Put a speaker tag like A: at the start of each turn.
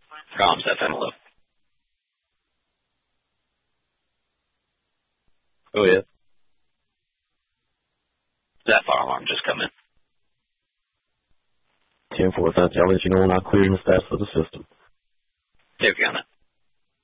A: Comms FM, hello.
B: Oh, yeah.
A: That fire alarm just come in.
B: 10-4, I'll let you know when I clear the status of the system.
A: Take care on that.